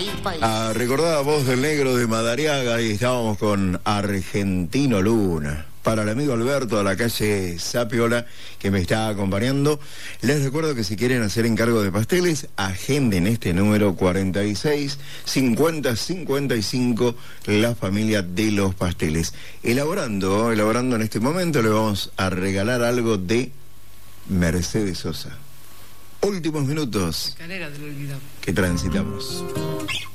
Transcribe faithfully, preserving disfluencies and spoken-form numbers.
país, país. Ah, recordada voz del negro de Madariaga, y estábamos con Argentino Luna. Para el amigo Alberto de la calle Sapiola, que me está acompañando, les recuerdo que si quieren hacer encargo de pasteles, agenden este número cuarenta y seis cincuenta cincuenta y cinco, la familia de los pasteles. Elaborando, elaborando en este momento, le vamos a regalar algo de Mercedes Sosa. Últimos minutos Escalera del olvido que transitamos.